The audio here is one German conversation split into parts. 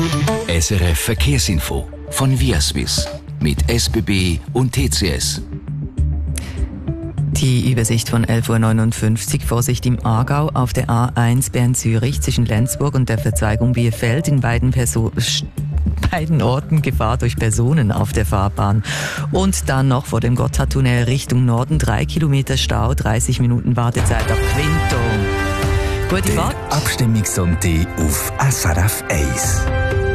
SRF Verkehrsinfo von Viaswiss mit SBB und TCS. Die Übersicht von 11.59 Uhr. Vorsicht im Aargau auf der A1 Bern-Zürich zwischen Lenzburg und der Verzweigung Bierfeld. In beiden Orten Gefahr durch Personen auf der Fahrbahn. Und dann noch vor dem Gotthardtunnel Richtung Norden 3 Kilometer Stau, 30 Minuten Wartezeit ab Quinto. Gute Fahrt. Abstimmungssonntag auf SRF 1.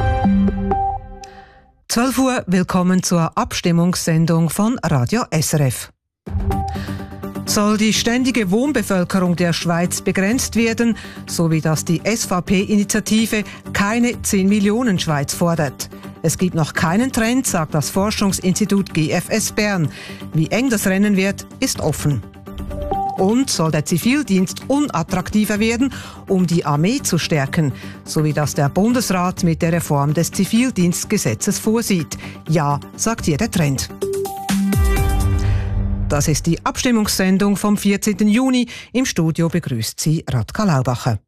12 Uhr, willkommen zur Abstimmungssendung von Radio SRF. Soll die ständige Wohnbevölkerung der Schweiz begrenzt werden, so wie das die SVP-Initiative Keine 10 Millionen Schweiz fordert. Es gibt noch keinen Trend, sagt das Forschungsinstitut GFS Bern. Wie eng das Rennen wird, ist offen. Und soll der Zivildienst unattraktiver werden, um die Armee zu stärken, so wie das der Bundesrat mit der Reform des Zivildienstgesetzes vorsieht? Ja, sagt hier der Trend. Das ist die Abstimmungssendung vom 14. Juni. Im Studio begrüßt sie Radka Laubacher.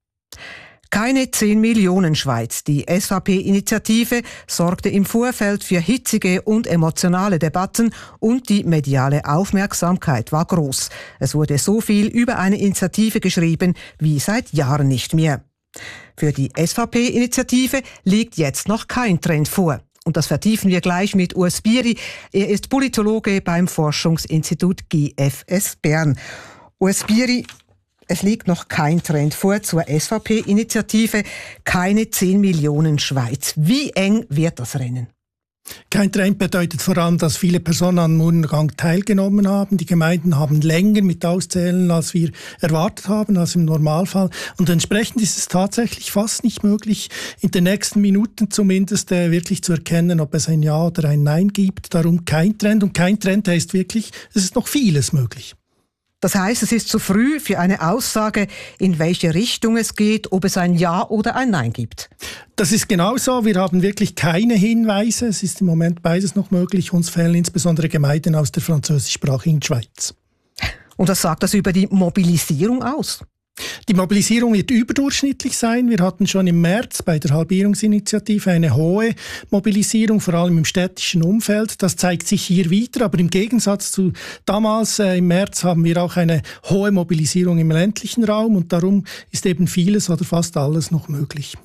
Keine 10 Millionen Schweiz. Die SVP-Initiative sorgte im Vorfeld für hitzige und emotionale Debatten und die mediale Aufmerksamkeit war groß. Es wurde so viel über eine Initiative geschrieben wie seit Jahren nicht mehr. Für die SVP-Initiative liegt jetzt noch kein Trend vor. Und das vertiefen wir gleich mit Urs Bieri. Er ist Politologe beim Forschungsinstitut GFS Bern. Urs Bieri, es liegt noch kein Trend vor zur SVP-Initiative Keine 10 Millionen Schweiz. Wie eng wird das Rennen? Kein Trend bedeutet vor allem, dass viele Personen am Urnengang teilgenommen haben. Die Gemeinden haben länger mit auszählen, als wir erwartet haben, als im Normalfall. Und entsprechend ist es tatsächlich fast nicht möglich, in den nächsten Minuten zumindest wirklich zu erkennen, ob es ein Ja oder ein Nein gibt. Darum kein Trend. Und kein Trend heißt wirklich, es ist noch vieles möglich. Das heißt, es ist zu früh für eine Aussage, in welche Richtung es geht, ob es ein Ja oder ein Nein gibt. Das ist genau so. Wir haben wirklich keine Hinweise. Es ist im Moment beides noch möglich. Uns fehlen insbesondere Gemeinden aus der französischsprachigen Schweiz. Und was sagt das über die Mobilisierung aus? Die Mobilisierung wird überdurchschnittlich sein. Wir hatten schon im März bei der Halbierungsinitiative eine hohe Mobilisierung, vor allem im städtischen Umfeld. Das zeigt sich hier wieder, aber im Gegensatz zu damals im März haben wir auch eine hohe Mobilisierung im ländlichen Raum und darum ist eben vieles oder fast alles noch möglich.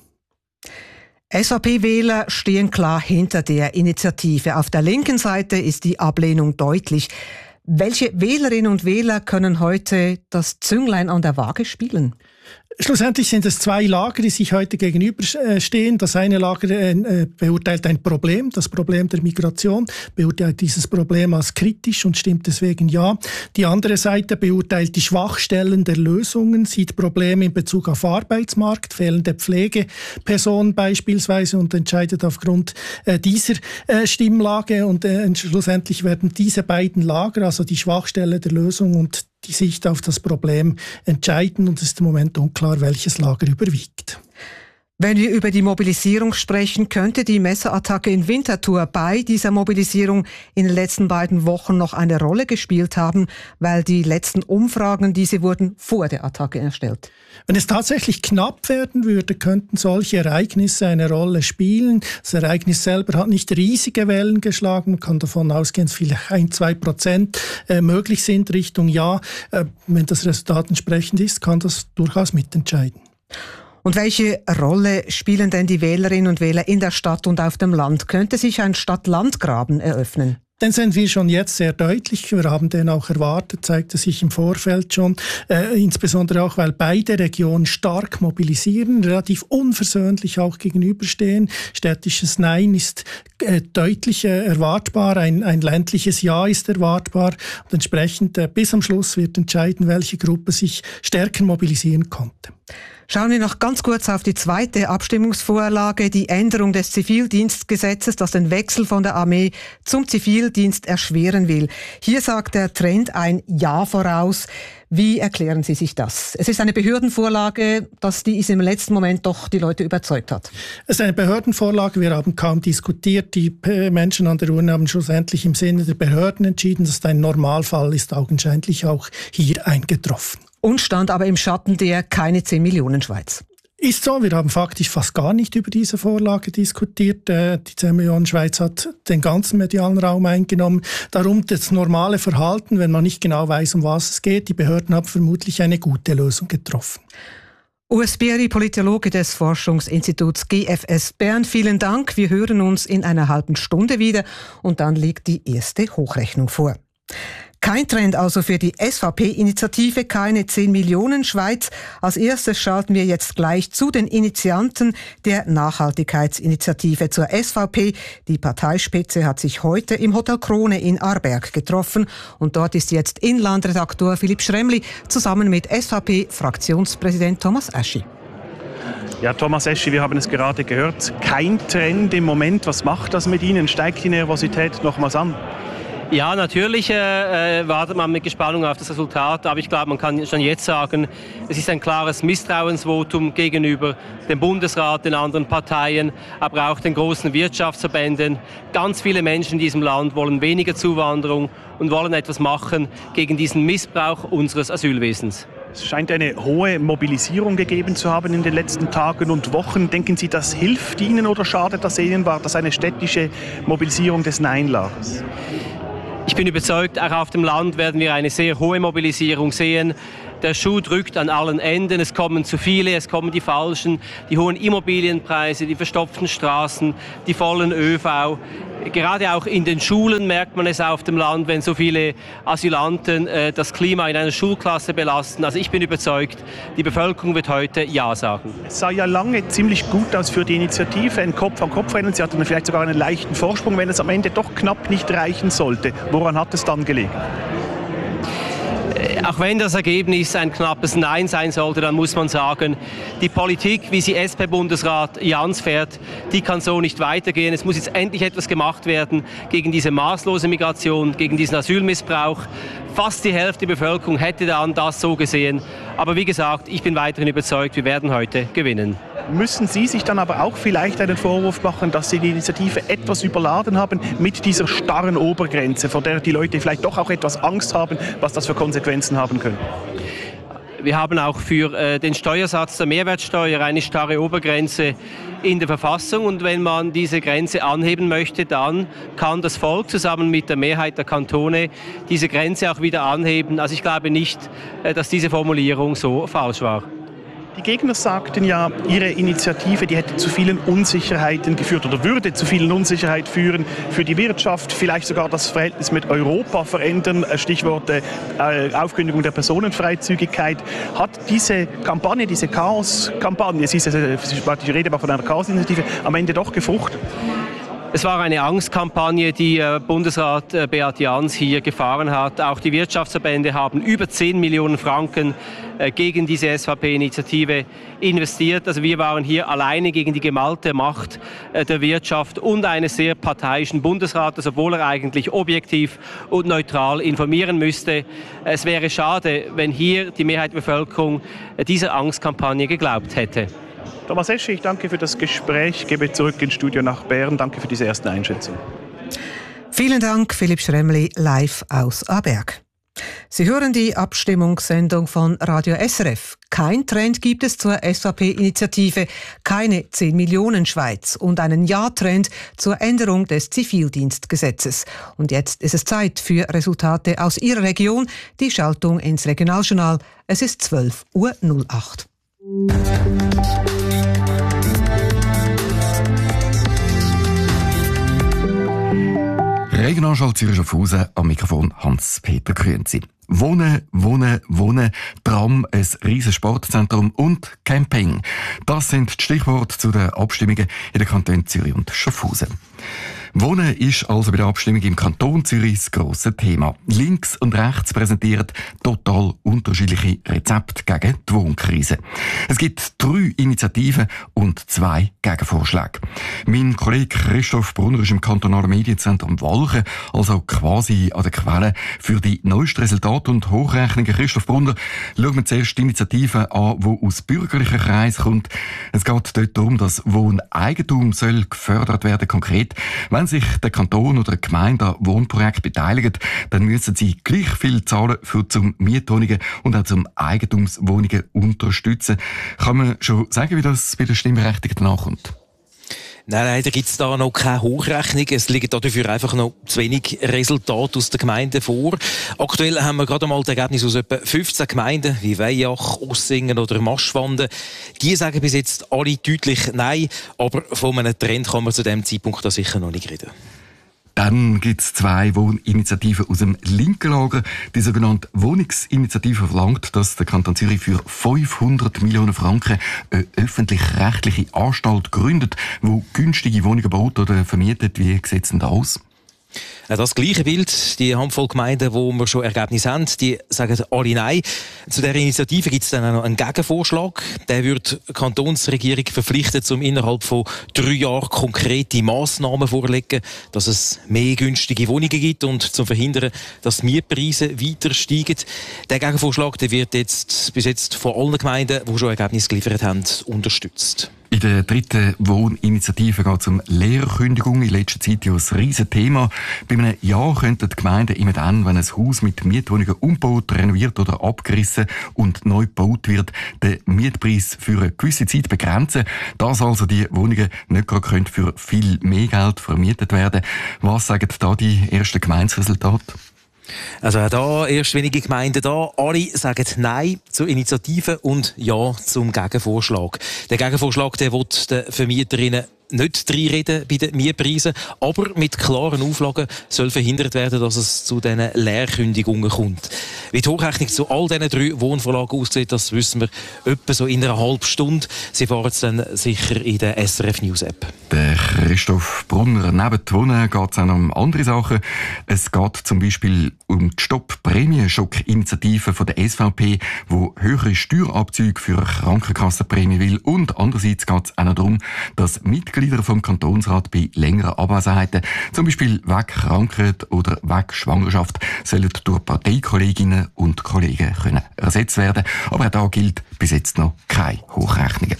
SVP-Wähler stehen klar hinter der Initiative. Auf der linken Seite ist die Ablehnung deutlich. Welche Wählerinnen und Wähler können heute das Zünglein an der Waage spielen? Schlussendlich sind es zwei Lager, die sich heute gegenüberstehen. Das eine Lager beurteilt ein Problem, das Problem der Migration, beurteilt dieses Problem als kritisch und stimmt deswegen ja. Die andere Seite beurteilt die Schwachstellen der Lösungen, sieht Probleme in Bezug auf Arbeitsmarkt, fehlende Pflegepersonen beispielsweise und entscheidet aufgrund dieser Stimmlage. Und schlussendlich werden diese beiden Lager, also die Schwachstelle der Lösung und die Sicht auf das Problem entscheiden und es ist im Moment unklar, welches Lager überwiegt. Wenn wir über die Mobilisierung sprechen, könnte die Messerattacke in Winterthur bei dieser Mobilisierung in den letzten beiden Wochen noch eine Rolle gespielt haben, weil die letzten Umfragen, diese wurden vor der Attacke erstellt. Wenn es tatsächlich knapp werden würde, könnten solche Ereignisse eine Rolle spielen. Das Ereignis selber hat nicht riesige Wellen geschlagen. Man kann davon ausgehen, dass vielleicht 1-2% möglich sind Richtung Ja. Wenn das Resultat entsprechend ist, kann das durchaus mitentscheiden. Und welche Rolle spielen denn die Wählerinnen und Wähler in der Stadt und auf dem Land? Könnte sich ein Stadt-Land-Graben eröffnen? Den sehen wir schon jetzt sehr deutlich. Wir haben den auch erwartet, zeigte sich im Vorfeld schon. Insbesondere auch, weil beide Regionen stark mobilisieren, relativ unversöhnlich auch gegenüberstehen. Städtisches Nein ist deutlich erwartbar, ein ländliches Ja ist erwartbar. Und entsprechend bis am Schluss wird entscheiden, welche Gruppe sich stärker mobilisieren konnte. Schauen wir noch ganz kurz auf die zweite Abstimmungsvorlage, die Änderung des Zivildienstgesetzes, das den Wechsel von der Armee zum Zivildienst erschweren will. Hier sagt der Trend ein Ja voraus. Wie erklären Sie sich das? Es ist eine Behördenvorlage, die ist im letzten Moment doch die Leute überzeugt hat. Es ist eine Behördenvorlage, wir haben kaum diskutiert. Die Menschen an der Urne haben schlussendlich im Sinne der Behörden entschieden, dass ein Normalfall ist augenscheinlich auch hier eingetroffen. Und stand aber im Schatten der keine 10 Millionen Schweiz. Ist so, wir haben faktisch fast gar nicht über diese Vorlage diskutiert. Die 10 Millionen Schweiz hat den ganzen medialen Raum eingenommen. Darum das normale Verhalten, wenn man nicht genau weiß, um was es geht. Die Behörden haben vermutlich eine gute Lösung getroffen. Urs Bieri, Politologe des Forschungsinstituts GFS Bern, vielen Dank. Wir hören uns in einer halben Stunde wieder und dann liegt die erste Hochrechnung vor. Kein Trend also für die SVP-Initiative, keine 10 Millionen Schweiz. Als erstes schalten wir jetzt gleich zu den Initianten der Nachhaltigkeitsinitiative zur SVP. Die Parteispitze hat sich heute im Hotel Krone in Aarberg getroffen und dort ist jetzt Inlandredaktor Philipp Schremli zusammen mit SVP-Fraktionspräsident Thomas Eschi. Ja, Thomas Eschi, wir haben es gerade gehört. Kein Trend im Moment. Was macht das mit Ihnen? Steigt die Nervosität nochmals an? Ja, natürlich wartet man mit Gespannung auf das Resultat, aber ich glaube, man kann schon jetzt sagen, es ist ein klares Misstrauensvotum gegenüber dem Bundesrat, den anderen Parteien, aber auch den großen Wirtschaftsverbänden. Ganz viele Menschen in diesem Land wollen weniger Zuwanderung und wollen etwas machen gegen diesen Missbrauch unseres Asylwesens. Es scheint eine hohe Mobilisierung gegeben zu haben in den letzten Tagen und Wochen. Denken Sie, das hilft Ihnen oder schadet das Ihnen? War das eine städtische Mobilisierung des Nein-Lagers? Ich bin überzeugt, auch auf dem Land werden wir eine sehr hohe Mobilisierung sehen. Der Schuh drückt an allen Enden, es kommen zu viele, es kommen die Falschen, die hohen Immobilienpreise, die verstopften Straßen, die vollen ÖV. Gerade auch in den Schulen merkt man es auf dem Land, wenn so viele Asylanten das Klima in einer Schulklasse belasten. Also ich bin überzeugt, die Bevölkerung wird heute Ja sagen. Es sah ja lange ziemlich gut aus für die Initiative, ein Kopf-an-Kopf-Rennen. Sie hatten vielleicht sogar einen leichten Vorsprung, wenn es am Ende doch knapp nicht reichen sollte. Woran hat es dann gelegen? Auch wenn das Ergebnis ein knappes Nein sein sollte, dann muss man sagen, die Politik, wie sie SP-Bundesrat Jans fährt, die kann so nicht weitergehen. Es muss jetzt endlich etwas gemacht werden gegen diese maßlose Migration, gegen diesen Asylmissbrauch. Fast die Hälfte der Bevölkerung hätte dann das so gesehen. Aber wie gesagt, ich bin weiterhin überzeugt, wir werden heute gewinnen. Müssen Sie sich dann aber auch vielleicht einen Vorwurf machen, dass Sie die Initiative etwas überladen haben mit dieser starren Obergrenze, von der die Leute vielleicht doch auch etwas Angst haben, was das für Konsequenzen haben können? Wir haben auch für den Steuersatz der Mehrwertsteuer eine starre Obergrenze in der Verfassung. Und wenn man diese Grenze anheben möchte, dann kann das Volk zusammen mit der Mehrheit der Kantone diese Grenze auch wieder anheben. Also ich glaube nicht, dass diese Formulierung so falsch war. Die Gegner sagten ja, ihre Initiative, die hätte zu vielen Unsicherheiten geführt oder würde zu vielen Unsicherheiten führen für die Wirtschaft, vielleicht sogar das Verhältnis mit Europa verändern, Stichwort Aufkündigung der Personenfreizügigkeit. Hat diese Kampagne, diese Chaos-Kampagne, die Rede war von einer Chaos-Initiative, am Ende doch gefruchtet? Es war eine Angstkampagne, die Bundesrat Beat Jans hier gefahren hat. Auch die Wirtschaftsverbände haben über 10 Millionen Franken gegen diese SVP-Initiative investiert. Also wir waren hier alleine gegen die gemalte Macht der Wirtschaft und eines sehr parteiischen Bundesrates, obwohl er eigentlich objektiv und neutral informieren müsste. Es wäre schade, wenn hier die Mehrheit der Bevölkerung dieser Angstkampagne geglaubt hätte. Thomas Eschi, ich danke für das Gespräch, gebe zurück ins Studio nach Bern. Danke für diese erste Einschätzung. Vielen Dank, Philipp Schremli, live aus Aarberg. Sie hören die Abstimmungssendung von Radio SRF. Kein Trend gibt es zur SVP-Initiative, keine 10 Millionen Schweiz und einen Ja-Trend zur Änderung des Zivildienstgesetzes. Und jetzt ist es Zeit für Resultate aus Ihrer Region. Die Schaltung ins Regionaljournal. Es ist 12:08 Uhr. Regionalschall Zürich-Schaffhausen, am Mikrofon Hans-Peter Grünzi. Wohnen, wohnen, wohnen, Tram, ein riesen Sportzentrum und Camping. Das sind die Stichworte zu den Abstimmungen in den Kantonen Zürich und Schaffhausen. Wohnen ist also bei der Abstimmung im Kanton Zürich das grosse Thema. Links und rechts präsentieren total unterschiedliche Rezepte gegen die Wohnkrise. Es gibt 3 Initiativen und 2 Gegenvorschläge. Mein Kollege Christoph Brunner ist im kantonalen Medienzentrum Walchen, also quasi an der Quelle, für die neuesten Resultate Rat und Hochrechnungen. Christoph Brunner, schauen wir zuerst die Initiative an, die aus bürgerlichen Kreisen kommt. Es geht dort darum, dass Wohneigentum soll gefördert werden. Konkret, wenn sich der Kanton oder die Gemeinde an Wohnprojekten beteiligen, dann müssen sie gleich viel zahlen für zum Mietwohnungen und auch zum Eigentumswohnungen unterstützen. Kann man schon sagen, wie das bei den Stimmberechtigten ankommt? Nein, leider gibt es da noch keine Hochrechnung. Es liegen dafür einfach noch zu wenig Resultate aus den Gemeinden vor. Aktuell haben wir gerade einmal das Ergebnis aus etwa 15 Gemeinden, wie Weijach, Ossingen oder Maschwanden. Die sagen bis jetzt alle deutlich Nein, aber von einem Trend kann man zu diesem Zeitpunkt da sicher noch nicht reden. Dann gibt es 2 Wohninitiativen aus dem linken Lager. Die sogenannte Wohnungsinitiative verlangt, dass der Kanton Zürich für 500 Millionen Franken eine öffentlich-rechtliche Anstalt gründet, die günstige Wohnungen baut oder vermietet. Wie sieht es denn da aus? Das gleiche Bild, die Handvoll Gemeinden, wo wir schon Ergebnisse haben, die sagen alle Nein. Zu dieser Initiative gibt es dann auch noch einen Gegenvorschlag. Der wird die Kantonsregierung verpflichtet, um innerhalb von 3 Jahren konkrete Massnahmen vorzulegen, dass es mehr günstige Wohnungen gibt und zu verhindern, dass die Mietpreise weiter steigen. Der Gegenvorschlag der wird bis jetzt von allen Gemeinden, die schon Ergebnisse geliefert haben, unterstützt. In der 3. Wohninitiative geht es um Leerkündigung. In letzter Zeit ja ein riesen Thema. Bei einem Jahr könnten die Gemeinden immer dann, wenn ein Haus mit Mietwohnungen umgebaut, renoviert oder abgerissen und neu gebaut wird, den Mietpreis für eine gewisse Zeit begrenzen. Dass also die Wohnungen nicht gerade für viel mehr Geld vermietet werden. Was sagen da die ersten Gemeinderesultate? Also auch da erst wenige Gemeinden da. Alle sagen Nein zur Initiative und Ja zum Gegenvorschlag. Der Gegenvorschlag, der will den Vermieterinnen nicht reinreden bei den Mietpreisen, aber mit klaren Auflagen soll verhindert werden, dass es zu diesen Leerkündigungen kommt. Wie die Hochrechnung zu all diesen 3 Wohnvorlagen aussieht, das wissen wir etwa so in einer halben Stunde. Sie fahren es dann sicher in der SRF News App. Der Christoph Brunner. Neben dem Wohnen geht es auch noch um andere Sachen. Es geht zum Beispiel um die Stopp-Prämienschock-Initiative von der SVP, die höhere Steuerabzüge für Krankenkassenprämie will. Und andererseits geht es auch noch darum, dass Mitglieder vom Kantonsrat bei längeren Abwesenheiten, zum Beispiel wegen Krankheit oder wegen Schwangerschaft, sollen durch Parteikolleginnen und Kollegen können ersetzt werden. Aber auch da gilt bis jetzt noch keine Hochrechnungen.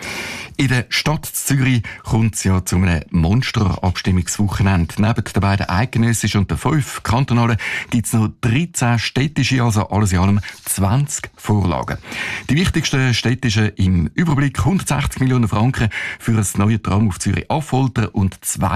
In der Stadt Zürich kommt es ja zu einem Monster-Abstimmungswochenende. Neben den beiden eidgenössischen und den 5 kantonalen gibt es noch 13 städtische, also alles in allem 20 Vorlagen. Die wichtigsten städtischen im Überblick: 160 Millionen Franken für ein neues Tram auf Zürich-Affolter und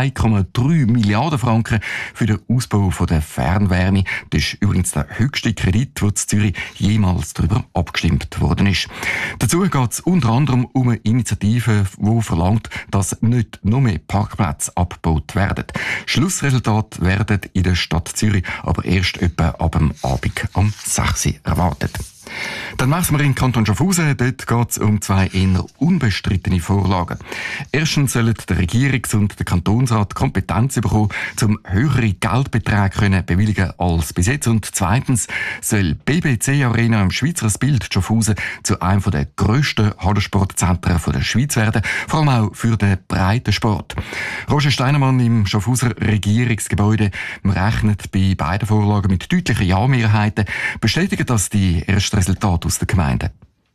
2,3 Milliarden Franken für den Ausbau der Fernwärme. Das ist übrigens der höchste Kredit, der in Zürich jemals darüber abgestimmt worden ist. Dazu geht es unter anderem um eine Initiative, die verlangt, dass nicht nur mehr Parkplätze abgebaut werden. Schlussresultat werden in der Stadt Zürich aber erst etwa ab dem Abend um 6 Uhr erwartet. Dann wechseln wir in den Kanton Schaffhausen. Dort geht es um 2 eher unbestrittene Vorlagen. Erstens sollen der Regierungs- und der Kantonsrat Kompetenz bekommen, um höhere Geldbeträge bewilligen als bis jetzt. Und zweitens soll BBC Arena im Schweizer Bild Schaffhausen zu einem der grössten Hallensportzentren der Schweiz werden, vor allem auch für den Breitensport. Roger Steinermann im Schaffhauser Regierungsgebäude rechnet bei beiden Vorlagen mit deutlichen Ja-Mehrheiten, bestätigt das die ersten Resultate aus den Gemeinden.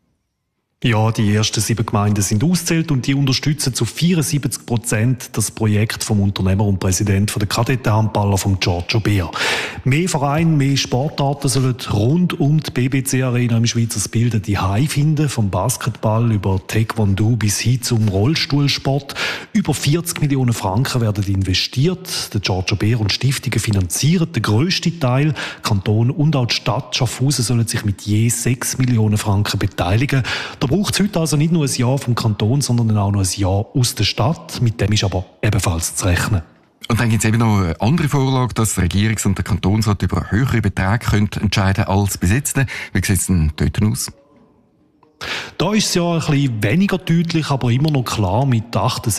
Ja, die ersten 7 Gemeinden sind ausgezählt und die unterstützen zu 74% das Projekt vom Unternehmer und Präsident der Kadettenhandballer von Giorgio Beer. Mehr Vereine, mehr Sportarten sollen rund um die BBC Arena im Schweizer Bild die Heim finden, vom Basketball über Taekwondo bis hin zum Rollstuhlsport. Über 40 Millionen Franken werden investiert. Der Giorgio Beer und Stiftungen finanzieren den grössten Teil. Kanton und auch die Stadt Schaffhausen sollen sich mit je 6 Millionen Franken beteiligen. Da braucht es heute also nicht nur ein Jahr vom Kanton, sondern auch noch ein Jahr aus der Stadt. Mit dem ist aber ebenfalls zu rechnen. Und dann gibt es eben noch eine andere Vorlage, dass der Regierungs- und der Kantonsrat über höhere Beträge entscheiden können als bis jetzt. Wie sieht es denn dort aus? Da ist es ja ein bisschen weniger deutlich, aber immer noch klar mit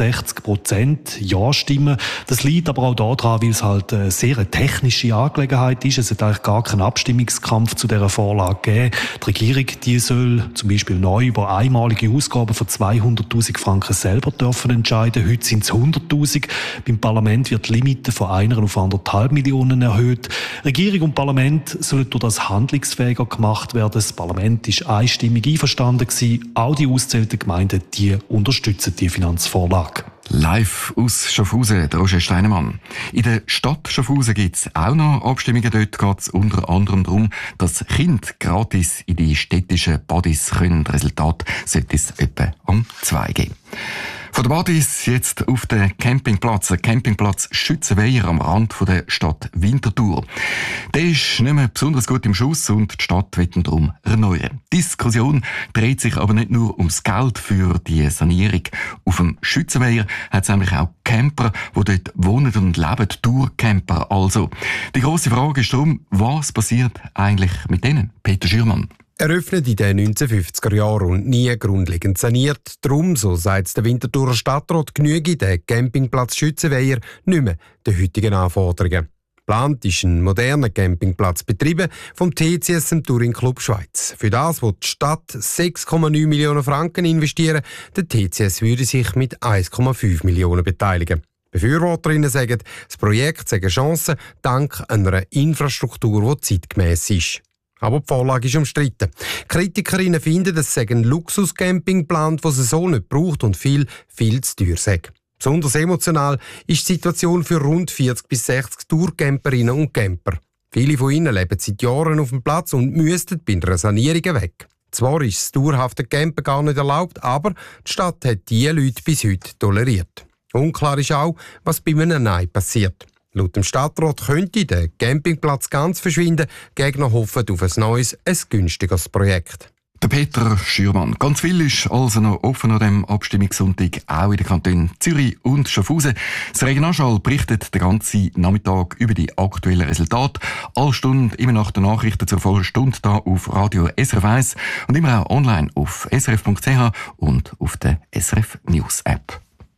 68% Ja-Stimmen. Das liegt aber auch daran, weil es halt eine sehr technische Angelegenheit ist. Es hat eigentlich gar keinen Abstimmungskampf zu dieser Vorlage gegeben. Die Regierung, die soll zum Beispiel neu über einmalige Ausgaben von 200'000 Franken selber dürfen entscheiden. Heute sind es 100'000. Beim Parlament wird die Limite von 1 auf 1,5 Millionen erhöht. Regierung und Parlament sollen durch das handlungsfähiger gemacht werden. Das Parlament ist einstimmig einverstanden gewesen. Auch die auszählten Gemeinden, die unterstützen die Finanzvorlage. Live aus Schaffhausen, der Roger Steinemann. In der Stadt Schaffhausen gibt es auch noch Abstimmungen. Dort geht es unter anderem darum, dass Kinder gratis in die städtischen Badis können. Resultat sollte es etwa um 2 geben. Von der Badis jetzt auf den Campingplatz. Der Campingplatz Schützenweiher am Rand der Stadt Winterthur. Der ist nicht mehr besonders gut im Schuss und die Stadt will ihn darum erneuern. Die Diskussion dreht sich aber nicht nur ums Geld für die Sanierung. Auf dem Schützenweiher hat es nämlich auch Camper, die dort wohnen und leben, Tourcamper also. Die grosse Frage ist darum, was passiert eigentlich mit denen? Peter Schürmann. Eröffnet in den 1950er Jahren und nie grundlegend saniert. Darum, so sagt der Winterthurer Stadtrat, genüge der Campingplatz Schützenweiher nicht mehr den heutigen Anforderungen. Geplant ist ein moderner Campingplatz, betrieben vom TCS im Touring Club Schweiz. Für das will die Stadt 6,9 Millionen Franken investieren. Der TCS würde sich mit 1,5 Millionen beteiligen. Befürworterinnen sagen, das Projekt sei eine Chance dank einer Infrastruktur, die zeitgemäss ist. Aber die Vorlage ist umstritten. Kritikerinnen finden, es sei ein Luxuscampingplan, den es so nicht braucht und viel zu teuer sei. Besonders emotional ist die Situation für rund 40 bis 60 Tourcamperinnen und Camper. Viele von ihnen leben seit Jahren auf dem Platz und müssten bei einer Sanierung weg. Zwar ist das dauerhafte Campen gar nicht erlaubt, aber die Stadt hat diese Leute bis heute toleriert. Unklar ist auch, was bei einem Nein passiert. Laut dem Stadtrat könnte der Campingplatz ganz verschwinden. Gegner hoffen auf ein neues, ein günstiges Projekt. Der Peter Schürmann. Ganz viel ist also noch offen an diesem Abstimmungssonntag, auch in den Kantonen Zürich und Schaffhausen. Das Regionalschall berichtet den ganzen Nachmittag über die aktuellen Resultate. Alle Stunden, immer nach den Nachrichten zur vollen Stunde hier auf Radio SRF 1 und immer auch online auf srf.ch und auf der SRF News App.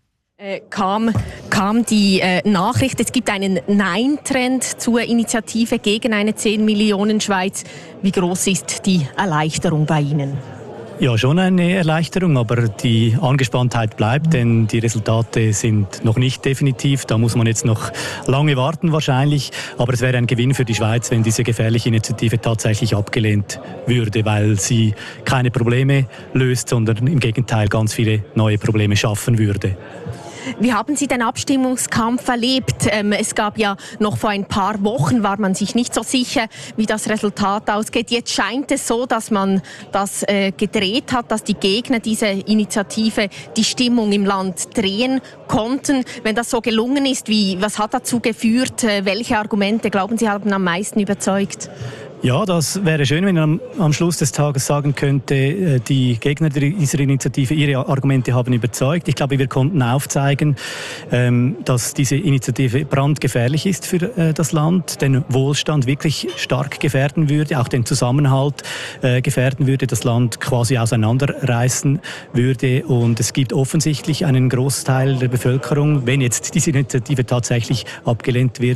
Kam die Nachricht, es gibt einen Nein-Trend zur Initiative gegen eine 10 Millionen Schweiz. Wie groß ist die Erleichterung bei Ihnen? Ja, schon eine Erleichterung, aber die Angespanntheit bleibt, denn die Resultate sind noch nicht definitiv. Da muss man jetzt noch lange warten wahrscheinlich. Aber es wäre ein Gewinn für die Schweiz, wenn diese gefährliche Initiative tatsächlich abgelehnt würde, weil sie keine Probleme löst, sondern im Gegenteil ganz viele neue Probleme schaffen würde. Wie haben Sie den Abstimmungskampf erlebt? Es gab ja noch vor ein paar Wochen, war man sich nicht so sicher, wie das Resultat ausgeht. Jetzt scheint es so, dass man das gedreht hat, dass die Gegner dieser Initiative die Stimmung im Land drehen konnten. Wenn das so gelungen ist, was hat dazu geführt? Welche Argumente, glauben Sie, haben am meisten überzeugt? Ja, das wäre schön, wenn man am Schluss des Tages sagen könnte, die Gegner dieser Initiative, ihre Argumente haben überzeugt. Ich glaube, wir konnten aufzeigen, dass diese Initiative brandgefährlich ist für das Land, den Wohlstand wirklich stark gefährden würde, auch den Zusammenhalt gefährden würde, das Land quasi auseinanderreißen würde. Und es gibt offensichtlich einen Großteil der Bevölkerung, wenn jetzt diese Initiative tatsächlich abgelehnt wird,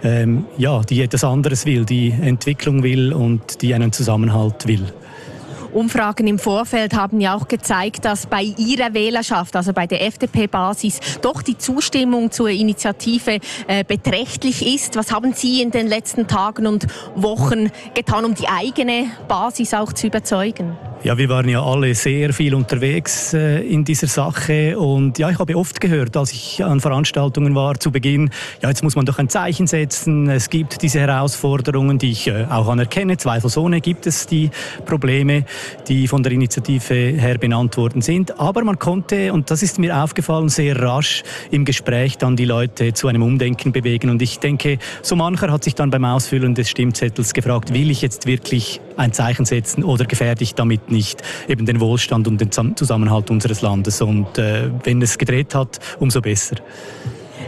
die etwas anderes will, die Entwicklung will und die einen Zusammenhalt will. Umfragen im Vorfeld haben ja auch gezeigt, dass bei Ihrer Wählerschaft, also bei der FDP-Basis, doch die Zustimmung zur Initiative beträchtlich ist. Was haben Sie in den letzten Tagen und Wochen getan, um die eigene Basis auch zu überzeugen? Ja, wir waren ja alle sehr viel unterwegs in dieser Sache und ja, ich habe oft gehört, als ich an Veranstaltungen war zu Beginn, ja, jetzt muss man doch ein Zeichen setzen, es gibt diese Herausforderungen, die ich auch anerkenne, zweifelsohne gibt es die Probleme, die von der Initiative her benannt worden sind, aber man konnte, und das ist mir aufgefallen, sehr rasch im Gespräch dann die Leute zu einem Umdenken bewegen und ich denke, so mancher hat sich dann beim Ausfüllen des Stimmzettels gefragt, will ich jetzt wirklich ein Zeichen setzen oder gefährde ich damit nicht eben den Wohlstand und den Zusammenhalt unseres Landes. Und wenn es gedreht hat, umso besser.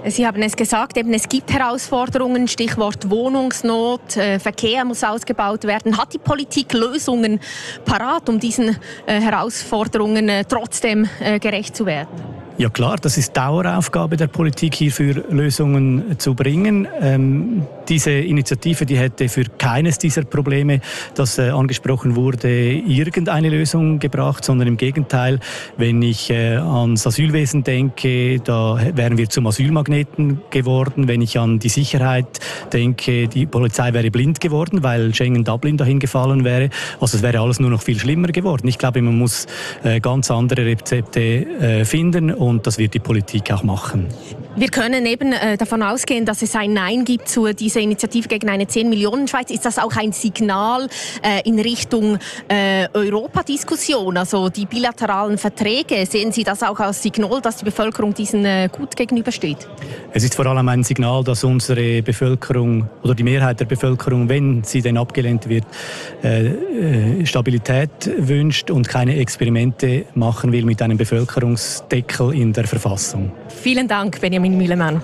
Sie haben es gesagt, eben, es gibt Herausforderungen, Stichwort Wohnungsnot, Verkehr muss ausgebaut werden. Hat die Politik Lösungen parat, um diesen Herausforderungen trotzdem gerecht zu werden? Ja klar, das ist Daueraufgabe der Politik, hierfür Lösungen zu bringen. Diese Initiative, die hätte für keines dieser Probleme, das angesprochen wurde, irgendeine Lösung gebracht, sondern im Gegenteil, wenn ich ans Asylwesen denke, da wären wir zum Asylmagneten geworden. Wenn ich an die Sicherheit denke, die Polizei wäre blind geworden, weil Schengen-Dublin dahin gefallen wäre. Also es wäre alles nur noch viel schlimmer geworden. Ich glaube, man muss ganz andere Rezepte finden. Und das wird die Politik auch machen. Wir können eben davon ausgehen, dass es ein Nein gibt zu dieser Initiative gegen eine 10-Millionen-Schweiz. Ist das auch ein Signal in Richtung Europadiskussion, also die bilateralen Verträge? Sehen Sie das auch als Signal, dass die Bevölkerung diesen gut gegenübersteht? Es ist vor allem ein Signal, dass unsere Bevölkerung oder die Mehrheit der Bevölkerung, wenn sie denn abgelehnt wird, Stabilität wünscht und keine Experimente machen will mit einem Bevölkerungsdeckel in der Verfassung. Vielen Dank, Benjamin Mühlemann.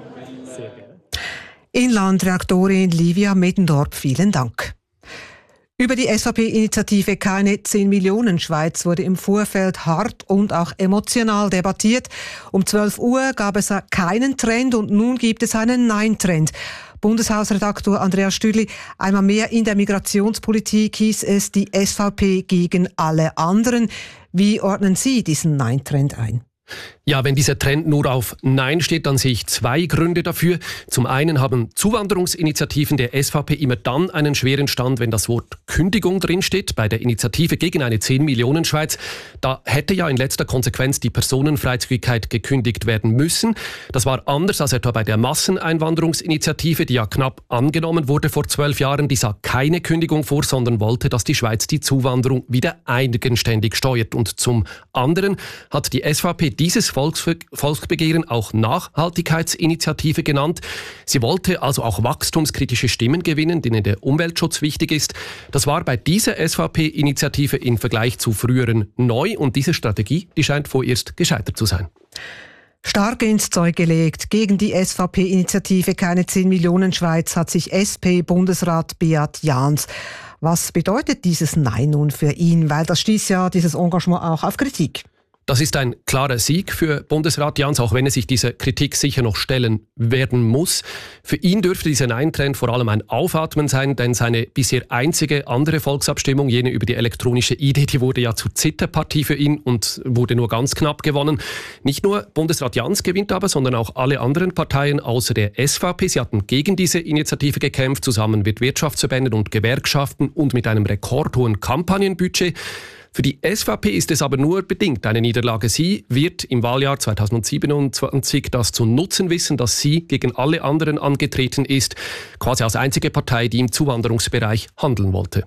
Inlandreaktorin Livia Middendorp, vielen Dank. Über die SVP-Initiative Keine 10 Millionen Schweiz wurde im Vorfeld hart und auch emotional debattiert. Um 12 Uhr gab es keinen Trend und nun gibt es einen Nein-Trend. Bundeshausredaktor Andreas Stüdli, einmal mehr in der Migrationspolitik hieß es die SVP gegen alle anderen. Wie ordnen Sie diesen Nein-Trend ein? Ja, wenn dieser Trend nur auf Nein steht, dann sehe ich zwei Gründe dafür. Zum einen haben Zuwanderungsinitiativen der SVP immer dann einen schweren Stand, wenn das Wort Kündigung drinsteht. Bei der Initiative gegen eine 10-Millionen-Schweiz, da hätte ja in letzter Konsequenz die Personenfreizügigkeit gekündigt werden müssen. Das war anders als etwa bei der Masseneinwanderungsinitiative, die ja knapp angenommen wurde vor 12 Jahren. Die sah keine Kündigung vor, sondern wollte, dass die Schweiz die Zuwanderung wieder eigenständig steuert. Und zum anderen hat die SVP dieses Volksbegehren auch Nachhaltigkeitsinitiative genannt. Sie wollte also auch wachstumskritische Stimmen gewinnen, denen der Umweltschutz wichtig ist. Das war bei dieser SVP-Initiative im Vergleich zu früheren neu und diese Strategie, die scheint vorerst gescheitert zu sein. Stark ins Zeug gelegt. Gegen die SVP-Initiative Keine 10 Millionen Schweiz hat sich SP-Bundesrat Beat Jans. Was bedeutet dieses Nein nun für ihn? Weil das stieß ja dieses Engagement auch auf Kritik. Das ist ein klarer Sieg für Bundesrat Jans, auch wenn er sich dieser Kritik sicher noch stellen werden muss. Für ihn dürfte dieser Nein-Trend vor allem ein Aufatmen sein, denn seine bisher einzige andere Volksabstimmung, jene über die elektronische ID, die wurde ja zur Zitterpartie für ihn und wurde nur ganz knapp gewonnen. Nicht nur Bundesrat Jans gewinnt aber, sondern auch alle anderen Parteien außer der SVP. Sie hatten gegen diese Initiative gekämpft, zusammen mit Wirtschaftsverbänden und Gewerkschaften und mit einem rekordhohen Kampagnenbudget. Für die SVP ist es aber nur bedingt eine Niederlage. Sie wird im Wahljahr 2027 das zu nutzen wissen, dass sie gegen alle anderen angetreten ist, quasi als einzige Partei, die im Zuwanderungsbereich handeln wollte.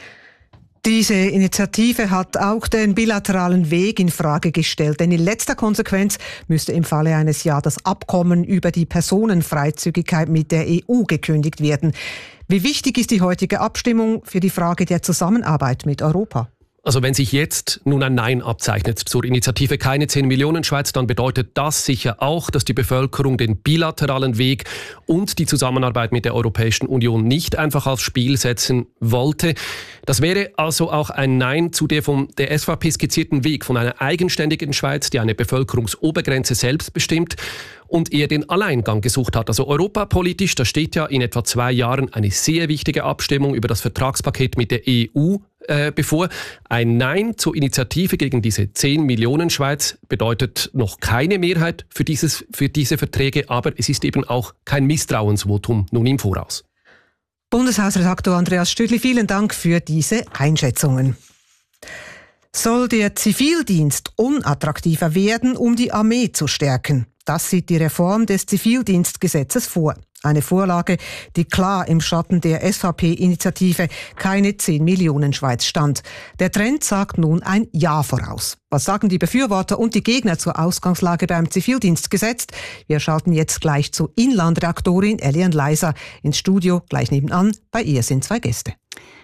Diese Initiative hat auch den bilateralen Weg in Frage gestellt, denn in letzter Konsequenz müsste im Falle eines Ja das Abkommen über die Personenfreizügigkeit mit der EU gekündigt werden. Wie wichtig ist die heutige Abstimmung für die Frage der Zusammenarbeit mit Europa? Also wenn sich jetzt nun ein Nein abzeichnet zur Initiative Keine 10 Millionen Schweiz, dann bedeutet das sicher auch, dass die Bevölkerung den bilateralen Weg und die Zusammenarbeit mit der Europäischen Union nicht einfach aufs Spiel setzen wollte. Das wäre also auch ein Nein zu der von der SVP skizzierten Weg von einer eigenständigen Schweiz, die eine Bevölkerungsobergrenze selbst bestimmt und eher den Alleingang gesucht hat. Also europapolitisch, da steht ja in etwa 2 Jahren eine sehr wichtige Abstimmung über das Vertragspaket mit der EU bevor. Ein Nein zur Initiative gegen diese 10 Millionen Schweiz bedeutet noch keine Mehrheit für diese Verträge, aber es ist eben auch kein Misstrauensvotum nun im Voraus. Bundeshausredaktor Andreas Stüdli, vielen Dank für diese Einschätzungen. Soll der Zivildienst unattraktiver werden, um die Armee zu stärken? Das sieht die Reform des Zivildienstgesetzes vor. Eine Vorlage, die klar im Schatten der SVP-Initiative Keine 10 Millionen Schweiz stand. Der Trend sagt nun ein Ja voraus. Was sagen die Befürworter und die Gegner zur Ausgangslage beim Zivildienstgesetz? Wir schalten jetzt gleich zu Inlandreaktorin Eliane Leiser ins Studio, gleich nebenan. Bei ihr sind 2 Gäste.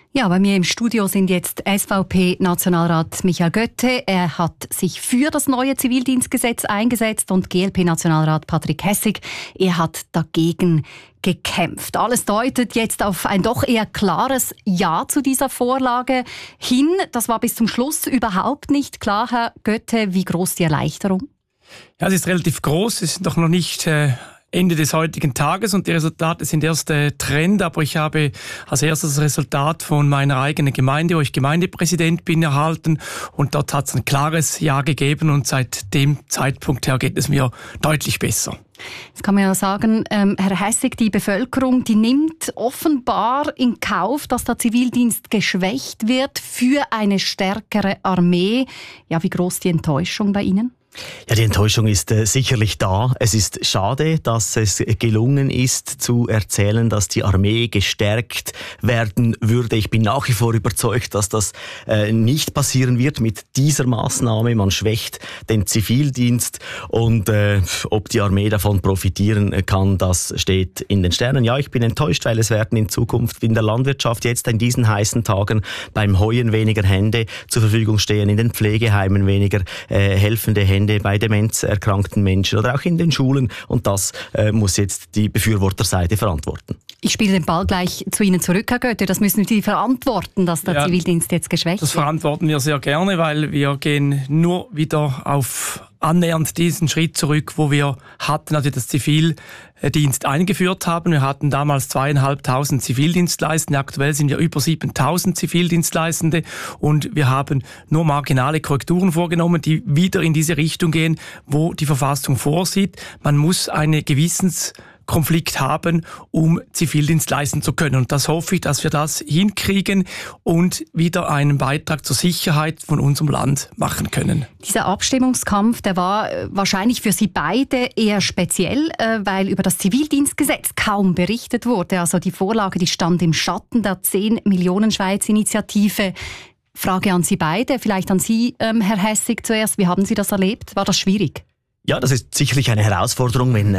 Ja, bei mir im Studio sind jetzt SVP-Nationalrat Michael Götte. Er hat sich für das neue Zivildienstgesetz eingesetzt und GLP-Nationalrat Patrick Hessig. Er hat dagegen gekämpft. Alles deutet jetzt auf ein doch eher klares Ja zu dieser Vorlage hin. Das war bis zum Schluss überhaupt nicht klar, Herr Götte. Wie groß die Erleichterung? Ja, es ist relativ groß. Es ist doch noch nicht Ende des heutigen Tages und die Resultate sind erst Trend, aber ich habe als erstes das Resultat von meiner eigenen Gemeinde, wo ich Gemeindepräsident bin, erhalten und dort hat es ein klares Ja gegeben und seit dem Zeitpunkt her geht es mir deutlich besser. Jetzt kann man ja sagen, Herr Hessig, die Bevölkerung, die nimmt offenbar in Kauf, dass der Zivildienst geschwächt wird für eine stärkere Armee. Ja, wie groß die Enttäuschung bei Ihnen? Ja, die Enttäuschung ist sicherlich da. Es ist schade, dass es gelungen ist, zu erzählen, dass die Armee gestärkt werden würde. Ich bin nach wie vor überzeugt, dass das nicht passieren wird mit dieser Maßnahme. Man schwächt den Zivildienst und ob die Armee davon profitieren kann, das steht in den Sternen. Ja, ich bin enttäuscht, weil es werden in Zukunft in der Landwirtschaft jetzt in diesen heißen Tagen beim Heuen weniger Hände zur Verfügung stehen, in den Pflegeheimen weniger helfende Hände bei demenzerkrankten Menschen oder auch in den Schulen. Und das muss jetzt die Befürworterseite verantworten. Ich spiele den Ball gleich zu Ihnen zurück, Herr Götte. Das müssen Sie verantworten, dass der Zivildienst jetzt geschwächt wird. Das verantworten wir sehr gerne, weil wir gehen nur wieder auf annähernd diesen Schritt zurück, wo wir hatten, als wir das Zivildienst eingeführt haben. Wir hatten damals 2'500 Zivildienstleistende. Aktuell sind wir über 7'000 Zivildienstleistende und wir haben nur marginale Korrekturen vorgenommen, die wieder in diese Richtung gehen, wo die Verfassung vorsieht. Man muss eine Gewissenskonflikt haben, um Zivildienst leisten zu können. Und das hoffe ich, dass wir das hinkriegen und wieder einen Beitrag zur Sicherheit von unserem Land machen können. Dieser Abstimmungskampf, der war wahrscheinlich für Sie beide eher speziell, weil über das Zivildienstgesetz kaum berichtet wurde. Also die Vorlage, die stand im Schatten der 10 Millionen Schweiz-Initiative. Frage an Sie beide, vielleicht an Sie, Herr Hessig zuerst. Wie haben Sie das erlebt? War das schwierig? Ja, das ist sicherlich eine Herausforderung, wenn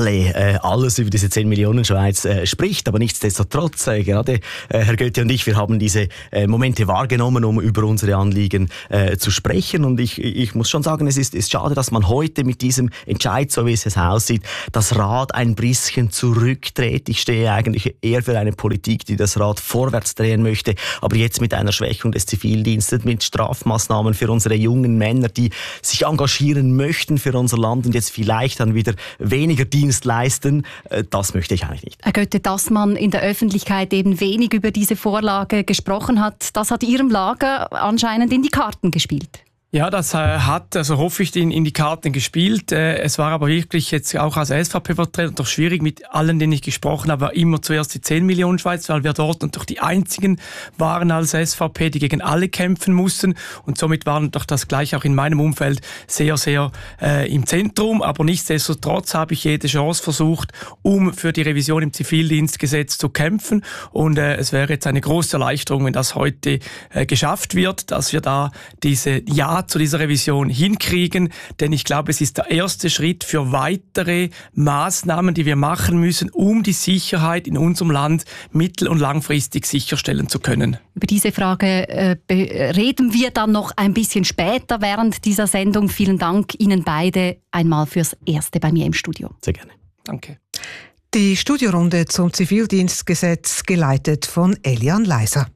alles über diese 10 Millionen Schweiz spricht. Aber nichtsdestotrotz, gerade Herr Götte und ich, wir haben diese Momente wahrgenommen, um über unsere Anliegen zu sprechen. Und ich muss schon sagen, es ist schade, dass man heute mit diesem Entscheid, so wie es jetzt aussieht, das Rad ein bisschen zurückdreht. Ich stehe eigentlich eher für eine Politik, die das Rad vorwärts drehen möchte. Aber jetzt mit einer Schwächung des Zivildienstes, mit Strafmaßnahmen für unsere jungen Männer, die sich engagieren möchten für unser Land und jetzt vielleicht dann wieder weniger Dienst leisten, das möchte ich eigentlich nicht. Herr Götte, dass man in der Öffentlichkeit eben wenig über diese Vorlage gesprochen hat, das hat Ihrem Lager anscheinend in die Karten gespielt. Ja, das hat, also hoffe ich, in die Karten gespielt. Es war aber wirklich jetzt auch als SVP-Vertreter doch schwierig mit allen, denen ich gesprochen habe, war immer zuerst die 10 Millionen Schweiz, weil wir dort natürlich die einzigen waren als SVP, die gegen alle kämpfen mussten. Und somit waren doch das gleich auch in meinem Umfeld sehr, sehr im Zentrum. Aber nichtsdestotrotz habe ich jede Chance versucht, um für die Revision im Zivildienstgesetz zu kämpfen. Und es wäre jetzt eine große Erleichterung, wenn das heute geschafft wird, dass wir da diese zu dieser Revision hinkriegen, denn ich glaube, es ist der erste Schritt für weitere Maßnahmen, die wir machen müssen, um die Sicherheit in unserem Land mittel- und langfristig sicherstellen zu können. Über diese Frage reden wir dann noch ein bisschen später während dieser Sendung. Vielen Dank Ihnen beide einmal fürs Erste bei mir im Studio. Sehr gerne. Danke. Die Studiorunde zum Zivildienstgesetz geleitet von Elian Leiser.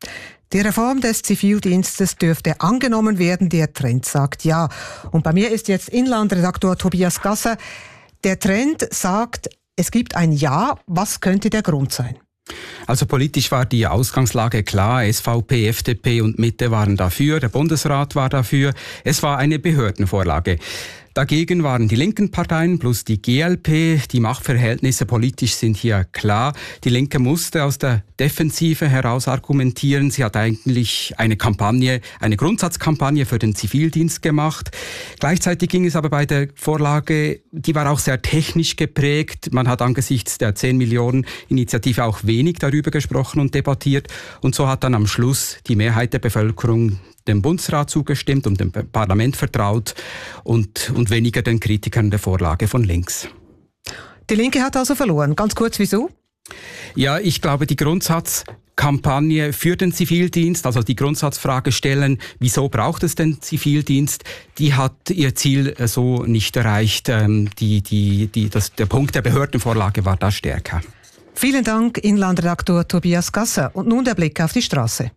Die Reform des Zivildienstes dürfte angenommen werden. Der Trend sagt ja. Und bei mir ist jetzt Inlandredaktor Tobias Gasser. Der Trend sagt, es gibt ein Ja. Was könnte der Grund sein? Also politisch war die Ausgangslage klar. SVP, FDP und Mitte waren dafür. Der Bundesrat war dafür. Es war eine Behördenvorlage. Dagegen waren die linken Parteien plus die GLP. Die Machtverhältnisse politisch sind hier klar. Die Linke musste aus der Defensive heraus argumentieren. Sie hat eigentlich eine Grundsatzkampagne für den Zivildienst gemacht. Gleichzeitig ging es aber bei der Vorlage, die war auch sehr technisch geprägt. Man hat angesichts der 10 Millionen Initiative auch wenig darüber gesprochen und debattiert. Und so hat dann am Schluss die Mehrheit der Bevölkerung dem Bundesrat zugestimmt und dem Parlament vertraut und weniger den Kritikern der Vorlage von links. Die Linke hat also verloren. Ganz kurz, wieso? Ja, ich glaube, die Kampagne für den Zivildienst, also die Grundsatzfrage stellen, wieso braucht es den Zivildienst, die hat ihr Ziel so nicht erreicht. Der Punkt der Behördenvorlage war da stärker. Vielen Dank, Inlandredaktor Tobias Gasser. Und nun der Blick auf die Straße.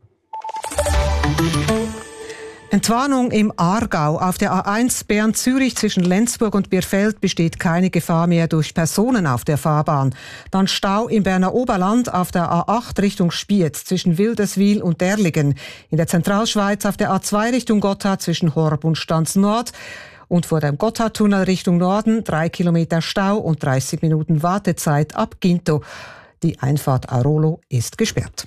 Entwarnung im Aargau. Auf der A1 Bern-Zürich zwischen Lenzburg und Bierfeld besteht keine Gefahr mehr durch Personen auf der Fahrbahn. Dann Stau im Berner Oberland auf der A8 Richtung Spiez zwischen Wilderswil und Derligen. In der Zentralschweiz auf der A2 Richtung Gotthard zwischen Horb und Stanz Nord. Und vor dem Gotthardtunnel Richtung Norden 3 Kilometer Stau und 30 Minuten Wartezeit ab Ginto. Die Einfahrt Arolo ist gesperrt.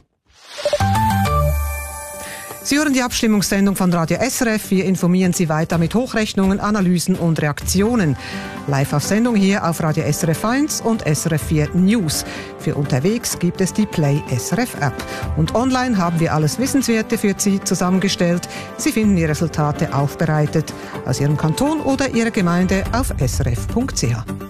Sie hören die Abstimmungssendung von Radio SRF. Wir informieren Sie weiter mit Hochrechnungen, Analysen und Reaktionen. Live auf Sendung hier auf Radio SRF 1 und SRF 4 News. Für unterwegs gibt es die Play SRF App. Und online haben wir alles Wissenswerte für Sie zusammengestellt. Sie finden die Resultate aufbereitet aus Ihrem Kanton oder Ihrer Gemeinde auf srf.ch.